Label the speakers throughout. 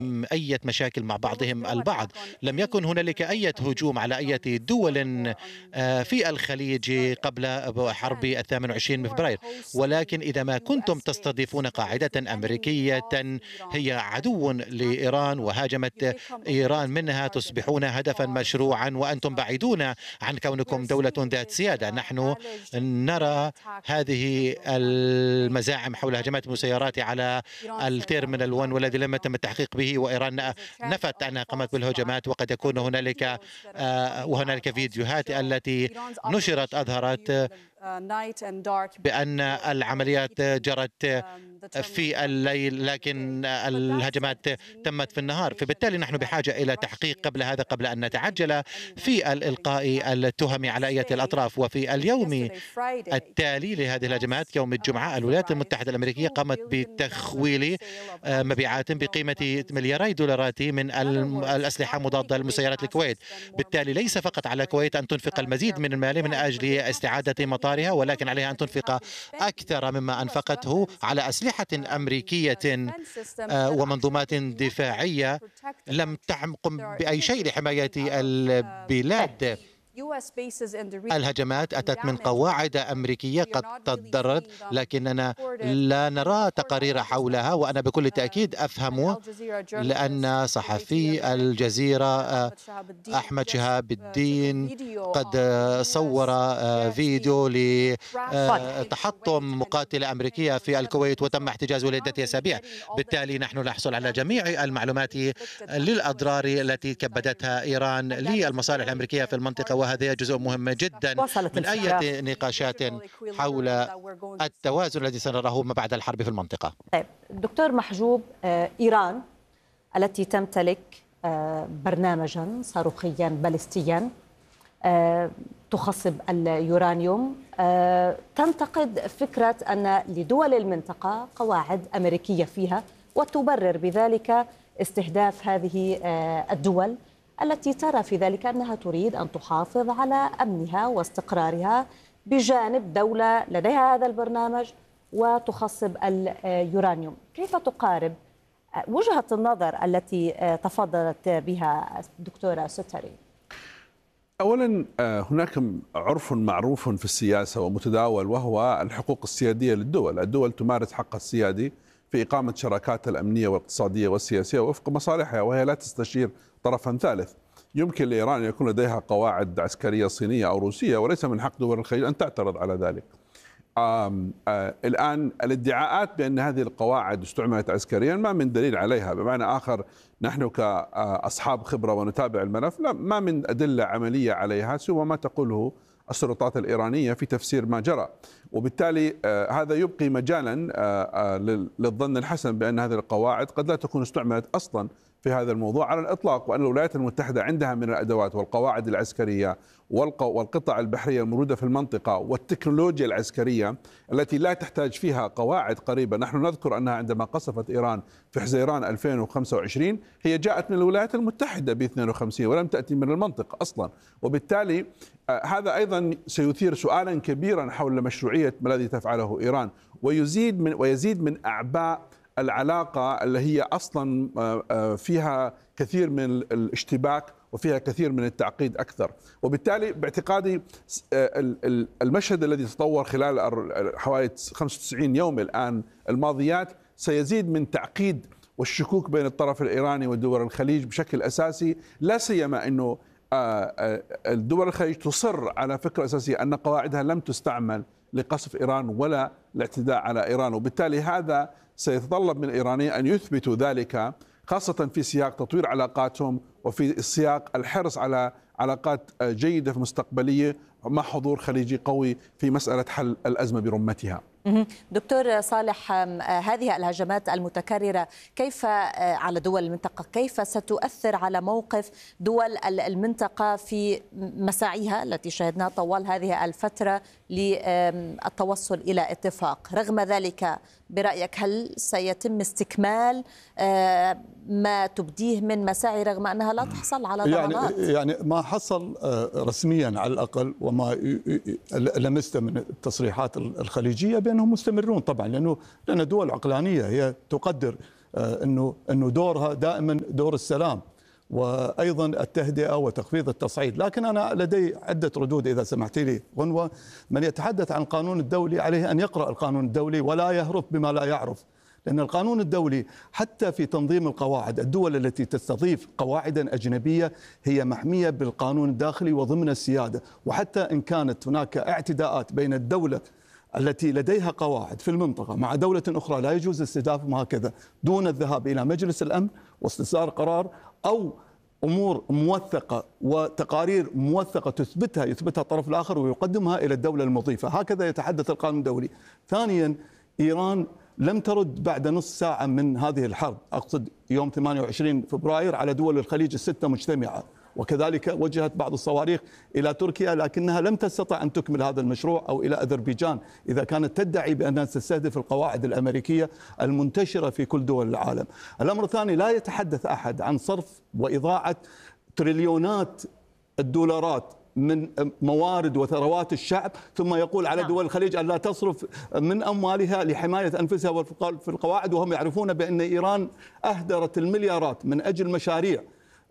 Speaker 1: أي مشاكل مع بعضهم البعض. لم يكن هنالك أي هجوم على أي دول في الخليج قبل حرب 28 من فبراير، ولكن إذا ما كنتم تستضيفون قاعدة أمريكية هي عدو لإيران وهاجمت إيران منها، تصبحون هدفا مشروعا وأنتم بعيدون عن كونكم دولة ذات سيادة. نحن نرى هذه المزاعم حول هجمات المسيرات على التيرمينال 1 والذي لم يتم التحقيق به، وإيران نفت أنها قامت بالهجمات، وقد يكون هنالك فيديوهات التي نشرت أظهرت بأن العمليات جرت في الليل لكن الهجمات تمت في النهار. فبالتالي نحن بحاجة إلى تحقيق قبل هذا، قبل أن نتعجل في الإلقاء التهم على أي الأطراف. وفي اليوم التالي لهذه الهجمات يوم الجمعة الولايات المتحدة الأمريكية قامت بتخويل مبيعات بقيمة ملياري دولارات من الأسلحة مضادة للمسيرات للكويت. بالتالي ليس فقط على الكويت أن تنفق المزيد من المال من أجل استعادة مطارها، ولكن عليها أن تنفق أكثر مما أنفقته على أسلحة أمريكية ومنظومات دفاعية لم تقم بأي شيء لحماية البلاد. الهجمات أتت من قواعد أمريكية قد تضررت، لكننا لا نرى تقارير حولها. وأنا بكل تأكيد أفهم لأن صحفي الجزيرة أحمد شهاب الدين قد صور فيديو لتحطم مقاتلة أمريكية في الكويت وتم احتجازه لعدة أسابيع. بالتالي نحن نحصل على جميع المعلومات للأضرار التي كبدتها إيران للمصالح الأمريكية في المنطقة، وهذا جزء مهم جدا من أي نقاشات حول التوازن الذي سنراه ما بعد الحرب في المنطقة.
Speaker 2: طيب دكتور محجوب، إيران التي تمتلك برنامجا صاروخيا باليستيا تخصب اليورانيوم تنتقد فكرة أن لدول المنطقة قواعد أمريكية فيها، وتبرر بذلك استهداف هذه الدول التي ترى في ذلك أنها تريد أن تحافظ على أمنها واستقرارها بجانب دولة لديها هذا البرنامج وتخصب اليورانيوم. كيف تقارب وجهة النظر التي تفضلت بها الدكتورة ستري؟
Speaker 3: أولا هناك عرف معروف في السياسة ومتداول، وهو الحقوق السيادية للدول. الدول تمارس حقها السيادي في إقامة شراكاتها الأمنية والاقتصادية والسياسية وفق مصالحها، وهي لا تستشير طرفا ثالث. يمكن لإيران أن يكون لديها قواعد عسكرية صينية أو روسية، وليس من حق دول الخليج أن تعترض على ذلك. الآن الادعاءات بأن هذه القواعد استعملت عسكريا ما من دليل عليها. بمعنى آخر، نحن كأصحاب خبرة ونتابع الملف ما من أدلة عملية عليها سوى ما تقوله السلطات الإيرانية في تفسير ما جرى. وبالتالي هذا يبقي مجالا للظن الحسن بأن هذه القواعد قد لا تكون استعملت أصلا في هذا الموضوع على الإطلاق، وأن الولايات المتحدة عندها من الأدوات والقواعد العسكرية والقطع البحرية الموجودة في المنطقة والتكنولوجيا العسكرية التي لا تحتاج فيها قواعد قريبة. نحن نذكر أنها عندما قصفت إيران في حزيران 2025 هي جاءت من الولايات المتحدة ب 52 ولم تأتي من المنطقة أصلا. وبالتالي هذا أيضا سيثير سؤالا كبيرا حول مشروعية ما الذي تفعله إيران، ويزيد من أعباء العلاقة اللي هي أصلا فيها كثير من الاشتباك وفيها كثير من التعقيد أكثر. وبالتالي باعتقادي المشهد الذي تطور خلال حوالي 95 يوم الآن الماضيات سيزيد من تعقيد والشكوك بين الطرف الإيراني ودول الخليج بشكل أساسي، لا سيما أنه الدول الخليج تصر على فكرة أساسية أن قواعدها لم تستعمل لقصف إيران ولا الاعتداء على إيران. وبالتالي هذا سيتطلب من الإيرانيين أن يثبتوا ذلك، خاصة في سياق تطوير علاقاتهم وفي سياق الحرص على علاقات جيدة مستقبلية مع حضور خليجي قوي في مسألة حل الأزمة برمتها.
Speaker 2: دكتور صالح، هذه الهجمات المتكررة كيف على دول المنطقة كيف ستؤثر على موقف دول المنطقة في مساعيها التي شهدناها طوال هذه الفترة للتوصل إلى اتفاق؟ رغم ذلك برأيك هل سيتم استكمال ما تبديه من مساعي رغم أنها لا تحصل على ضمانات؟
Speaker 4: يعني ما حصل رسميا على الأقل وما لمسته من التصريحات الخليجية بأنهم مستمرون طبعا، لأن دول عقلانية هي تقدر أنه دورها دائما دور السلام وأيضا التهدئة وتخفيض التصعيد. لكن أنا لدي عدة ردود إذا سمحت لي غنوة. من يتحدث عن القانون الدولي عليه أن يقرأ القانون الدولي ولا يهرف بما لا يعرف، لأن القانون الدولي حتى في تنظيم القواعد، الدول التي تستضيف قواعدا أجنبية هي محمية بالقانون الداخلي وضمن السيادة. وحتى إن كانت هناك اعتداءات بين الدولة التي لديها قواعد في المنطقة مع دولة أخرى لا يجوز استهدافهم هكذا دون الذهاب إلى مجلس الأمن واستصدار قرار أو أمور موثقة وتقارير موثقة يثبتها الطرف الآخر ويقدمها إلى الدولة المضيفة. هكذا يتحدث القانون الدولي. ثانيا، إيران لم ترد بعد نصف ساعة من هذه الحرب، أقصد يوم 28 فبراير، على دول الخليج الستة مجتمعة، وكذلك وجهت بعض الصواريخ إلى تركيا، لكنها لم تستطع أن تكمل هذا المشروع، أو إلى أذربيجان إذا كانت تدعي بأنها تستهدف القواعد الأمريكية المنتشرة في كل دول العالم. الأمر الثاني، لا يتحدث أحد عن صرف وإضاعة تريليونات الدولارات من موارد وثروات الشعب ثم يقول على دول الخليج أن لا تصرف من أموالها لحماية أنفسها في القواعد، وهم يعرفون بأن إيران أهدرت المليارات من أجل مشاريع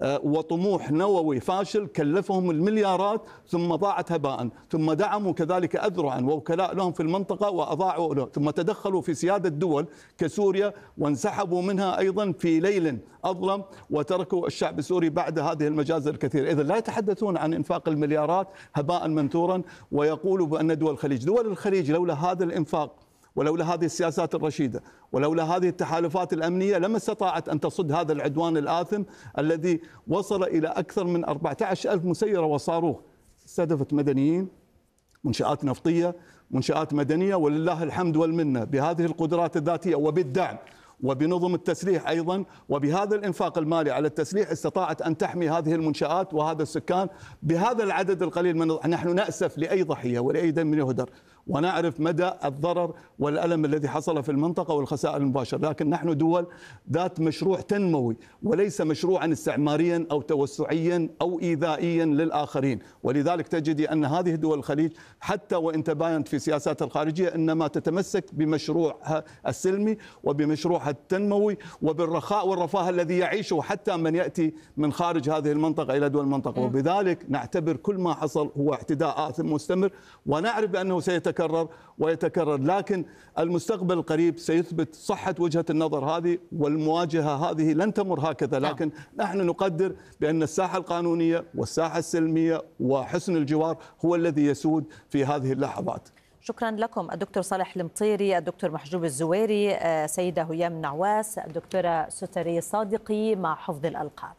Speaker 4: وطموح نووي فاشل كلفهم المليارات ثم ضاعت هباء، ثم دعموا كذلك أذرعا ووكلاء لهم في المنطقة وأضاعوا له، ثم تدخلوا في سيادة دول كسوريا وانسحبوا منها أيضا في ليل أظلم وتركوا الشعب السوري بعد هذه المجازر الكثيرة. إذن لا يتحدثون عن إنفاق المليارات هباء منثورا ويقولوا بأن دول الخليج لولا هذا الإنفاق ولولا هذه السياسات الرشيدة ولولا هذه التحالفات الأمنية لما استطاعت أن تصد هذا العدوان الآثم الذي وصل إلى أكثر من 14,000 مسيرة وصاروخ استهدفت مدنيين، منشآت نفطية، منشآت مدنية، ولله الحمد والمنة بهذه القدرات الذاتية وبالدعم وبنظم التسليح أيضا وبهذا الإنفاق المالي على التسليح استطاعت أن تحمي هذه المنشآت وهذا السكان بهذا العدد القليل من. نحن نأسف لأي ضحية ولأي دم يهدر ونعرف مدى الضرر والألم الذي حصل في المنطقة والخسائر المباشرة، لكن نحن دول ذات مشروع تنموي وليس مشروعا استعماريا أو توسعيا أو إيذائيا للآخرين. ولذلك تجدي أن هذه دول الخليج حتى وإن تباينت في سياساتها الخارجية إنما تتمسك بمشروعها السلمي وبمشروعها التنموي وبالرخاء والرفاه الذي يعيشه حتى من يأتي من خارج هذه المنطقة إلى دول المنطقة. وبذلك نعتبر كل ما حصل هو اعتداء آثم مستمر ونعرف بأنه سيتكرر ويتكرر، لكن المستقبل القريب سيثبت صحة وجهة النظر هذه والمواجهة هذه لن تمر هكذا. لكن نحن نقدر بأن الساحة القانونية والساحة السلمية وحسن الجوار هو الذي يسود في هذه اللحظات.
Speaker 2: شكرا لكم الدكتور صالح المطيري، الدكتور محجوب الزويري، سيدة هيام نعواس، الدكتورة ستري صادقي مع حفظ الألقاب.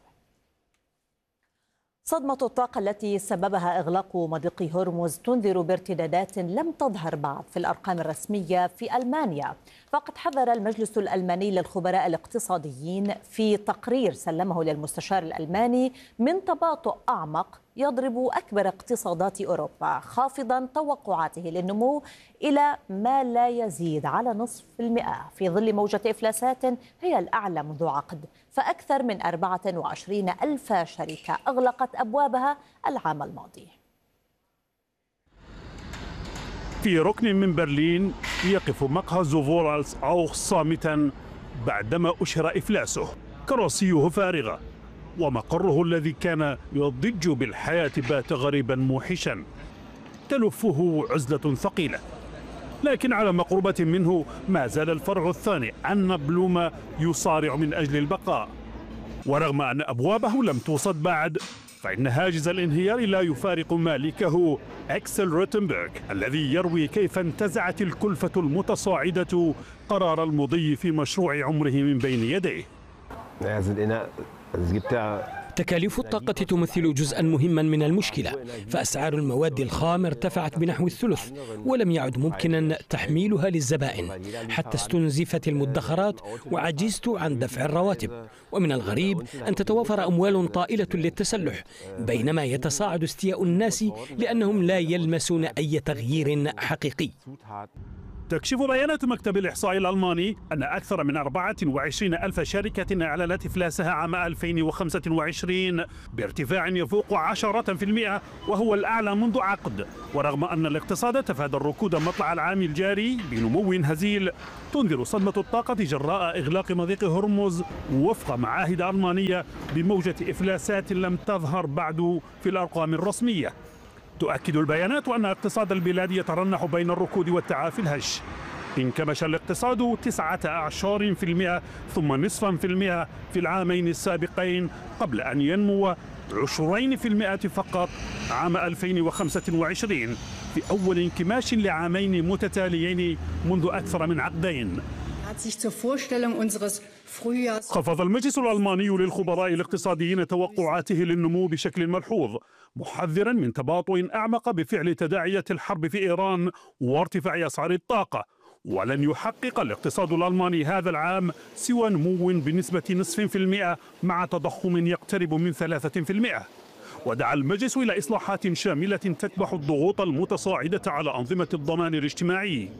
Speaker 2: صدمة الطاقة التي سببها إغلاق مضيق هرمز تنذر بارتدادات لم تظهر بعد في الأرقام الرسمية في ألمانيا، فقد حذر المجلس الألماني للخبراء الاقتصاديين في تقرير سلمه للمستشار الألماني من تباطؤ أعمق يضرب أكبر اقتصادات أوروبا، خافضا توقعاته للنمو إلى ما لا يزيد على 0.5% في ظل موجة إفلاسات هي الأعلى منذ عقد، فأكثر من 24,000 شركة أغلقت أبوابها العام الماضي.
Speaker 5: في ركن من برلين يقف مقهى زوفورالز أوخ صامتا بعدما أشهر إفلاسه، كراسيه فارغة ومقره الذي كان يضج بالحياة بات غريبا موحشا، تلفه عزلة ثقيلة. لكن على مقربة منه ما زال الفرع الثاني أن بلوما يصارع من أجل البقاء، ورغم أن أبوابه لم توصد بعد فإن هاجس الانهيار لا يفارق مالكه أكسل روتنبرغ الذي يروي كيف انتزعت الكلفة المتصاعدة قرار المضي في مشروع عمره من بين يديه.
Speaker 6: تكاليف الطاقة تمثل جزءا مهما من المشكلة، فأسعار المواد الخام ارتفعت بنحو الثلث ولم يعد ممكنا تحميلها للزبائن، حتى استنزفت المدخرات وعجزت عن دفع الرواتب. ومن الغريب أن تتوافر أموال طائلة للتسلح بينما يتصاعد استياء الناس لأنهم لا يلمسون أي تغيير حقيقي.
Speaker 5: تكشف بيانات مكتب الإحصاء الألماني أن أكثر من 24 ألف شركة أعلنت إفلاسها عام 2025 بارتفاع يفوق 10%، وهو الأعلى منذ عقد. ورغم أن الاقتصاد تفادى الركود مطلع العام الجاري بنمو هزيل، تنذر صدمة الطاقة جراء إغلاق مضيق هرمز وفق معاهد ألمانية بموجة إفلاسات لم تظهر بعد في الأرقام الرسمية. تؤكد البيانات أن اقتصاد البلاد يترنح بين الركود والتعافي الهش. انكمش الاقتصاد 19% ثم نصفا في المئة في العامين السابقين، قبل أن ينمو 20% فقط عام 2025 في أول انكماش لعامين متتاليين منذ أكثر من عقدين. خفض المجلس الألماني للخبراء الاقتصاديين توقعاته للنمو بشكل ملحوظ، محذرا من تباطؤ أعمق بفعل تداعيات الحرب في إيران وارتفاع أسعار الطاقة. ولن يحقق الاقتصاد الألماني هذا العام سوى نمو بنسبة 0.5% مع تضخم يقترب من 3%. ودعا المجلس إلى إصلاحات شاملة تكبح الضغوط المتصاعدة على أنظمة الضمان الاجتماعي.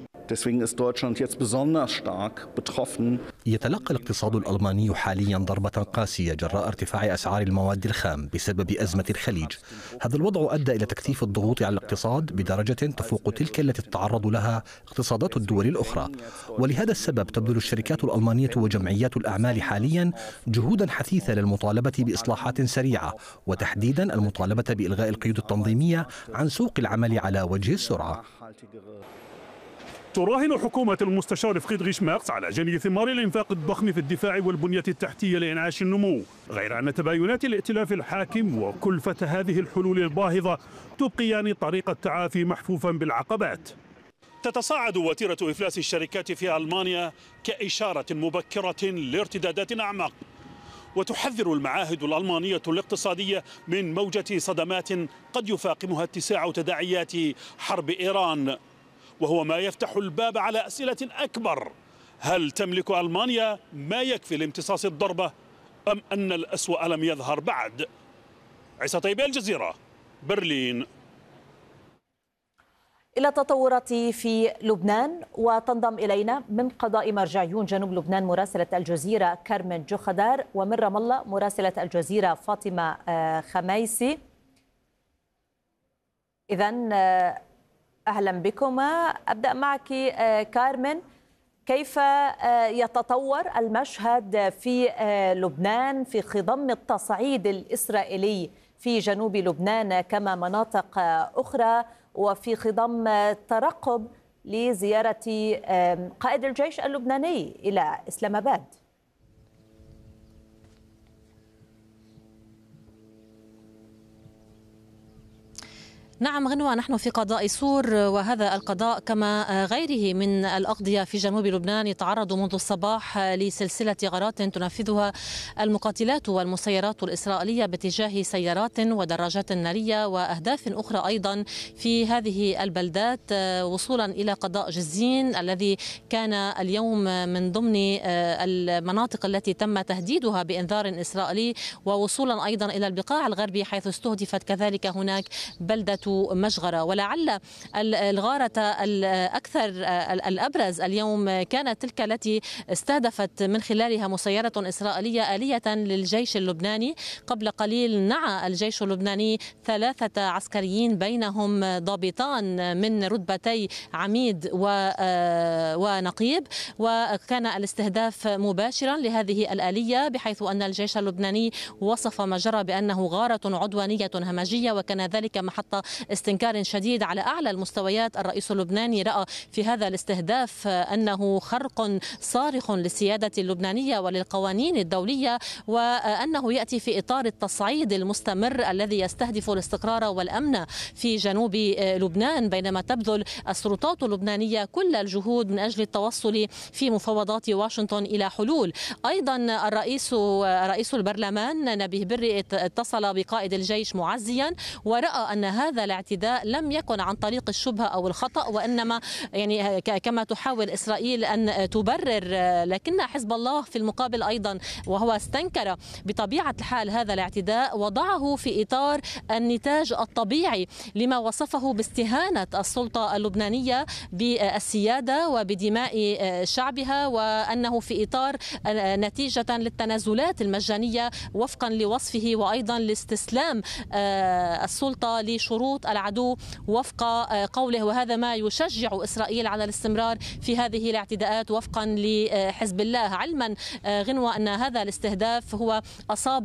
Speaker 7: يتلقى الاقتصاد الألماني حاليا ضربة قاسية جراء ارتفاع أسعار المواد الخام بسبب أزمة الخليج. هذا الوضع أدى إلى تكثيف الضغوط على الاقتصاد بدرجة تفوق تلك التي تتعرض لها اقتصادات الدول الأخرى. ولهذا السبب تبذل الشركات الألمانية وجمعيات الأعمال حاليا جهودا حثيثة للمطالبة بإصلاحات سريعة، وتحديدا المطالبة بإلغاء القيود التنظيمية عن سوق العمل على وجه السرعة.
Speaker 5: تراهن حكومة المستشار فريدريش ميرز على جني ثمار الإنفاق الضخم في الدفاع والبنية التحتية لإنعاش النمو، غير أن تباينات الائتلاف الحاكم وكلفة هذه الحلول الباهظة تبقيان طريق التعافي محفوفا بالعقبات. تتصاعد وتيرة إفلاس الشركات في ألمانيا كإشارة مبكرة لارتدادات أعمق، وتحذر المعاهد الألمانية الاقتصادية من موجة صدمات قد يفاقمها اتساع تداعيات حرب إيران، وهو ما يفتح الباب على أسئلة أكبر. هل تملك ألمانيا ما يكفي لامتصاص الضربة، أم أن الأسوأ لم يظهر بعد؟ عيسى طيبي، الجزيرة، برلين.
Speaker 2: إلى التطورات في لبنان، وتنضم إلينا من قضاء مرجعيون جنوب لبنان مراسلة الجزيرة كارمن جوخدار، ومن رام الله مراسلة الجزيرة فاطمة خميسي. إذن أهلا بكما. أبدأ معك كارمن، كيف يتطور المشهد في لبنان في خضم التصعيد الإسرائيلي في جنوب لبنان كما مناطق أخرى، وفي خضم ترقب لزيارة قائد الجيش اللبناني إلى إسلام آباد؟
Speaker 8: نعم غنوة، نحن في قضاء سور، وهذا القضاء كما غيره من الأقضية في جنوب لبنان يتعرض منذ الصباح لسلسلة غارات تنفذها المقاتلات والمسيرات الإسرائيلية باتجاه سيارات ودراجات نارية وأهداف أخرى أيضا في هذه البلدات، وصولا إلى قضاء جزين الذي كان اليوم من ضمن المناطق التي تم تهديدها بإنذار إسرائيلي، ووصولا أيضا إلى البقاع الغربي حيث استهدفت كذلك هناك بلدة مجغرة. ولعل الغارة الأكثر الأبرز اليوم كانت تلك التي استهدفت من خلالها مسيرة إسرائيلية آلية للجيش اللبناني. قبل قليل نعى الجيش اللبناني 3 عسكريين بينهم ضابطان من رتبتي عميد ونقيب، وكان الاستهداف مباشرا لهذه الآلية، بحيث أن الجيش اللبناني وصف ما جرى بأنه غارة عدوانية همجية، وكان ذلك محط استنكار شديد على أعلى المستويات. الرئيس اللبناني رأى في هذا الاستهداف أنه خرق صارخ للسيادة اللبنانية وللقوانين الدولية، وأنه يأتي في إطار التصعيد المستمر الذي يستهدف الاستقرار والأمن في جنوب لبنان، بينما تبذل السلطات اللبنانية كل الجهود من أجل التوصل في مفاوضات واشنطن إلى حلول. أيضا رئيس البرلمان نبيه بري اتصل بقائد الجيش معزيا، ورأى أن هذا الاعتداء لم يكن عن طريق الشبهة أو الخطأ، وإنما يعني كما تحاول إسرائيل أن تبرر، لكن حزب الله في المقابل أيضا وهو استنكر بطبيعة الحال هذا الاعتداء، وضعه في إطار النتاج الطبيعي لما وصفه باستهانة السلطة اللبنانية بالسيادة وبدماء شعبها، وأنه في إطار نتيجة للتنازلات المجانية وفقا لوصفه، وأيضا لاستسلام السلطة لشروط العدو وفق قوله. وهذا ما يشجع إسرائيل على الاستمرار في هذه الاعتداءات وفقا لحزب الله، علما غنوة أن هذا الاستهداف هو أصاب